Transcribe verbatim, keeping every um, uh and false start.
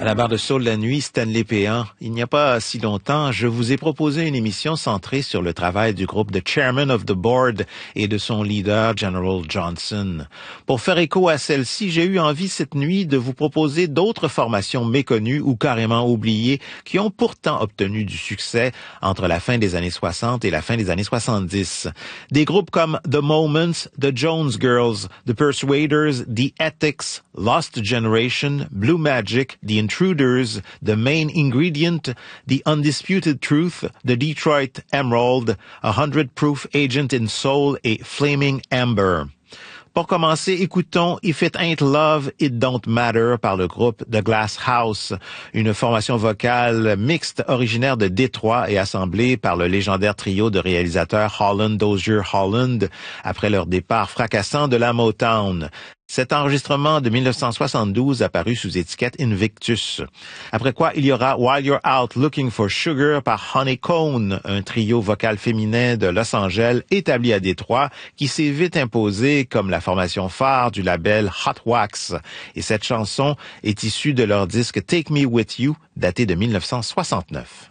À la barre de soul la nuit, Stanley Péan. Il n'y a pas si longtemps, je vous ai proposé une émission centrée sur le travail du groupe The Chairman of the Board et de son leader, General Johnson. Pour faire écho à celle-ci, j'ai eu envie cette nuit de vous proposer d'autres formations méconnues ou carrément oubliées qui ont pourtant obtenu du succès entre la fin des années soixante et la fin des années soixante-dix. Des groupes comme The Moments, The Jones Girls, The Persuaders, The Ethics, Lost Generation, Blue Magic, The Intruders, The Main Ingredient, The Undisputed Truth, The Detroit Emerald, A Hundred Proof Agent in Soul et Flaming Amber. Pour commencer, écoutons If It Ain't Love, It Don't Matter par le groupe The Glass House, une formation vocale mixte originaire de Détroit et assemblée par le légendaire trio de réalisateurs Holland Dozier Holland après leur départ fracassant de la Motown. Cet enregistrement de mille neuf cent soixante-douze apparu sous étiquette Invictus. Après quoi, il y aura While You're Out Looking for Sugar par Honeycomb, un trio vocal féminin de Los Angeles établi à Détroit qui s'est vite imposé comme la formation phare du label Hot Wax. Et cette chanson est issue de leur disque Take Me With You, daté de mille neuf cent soixante-neuf.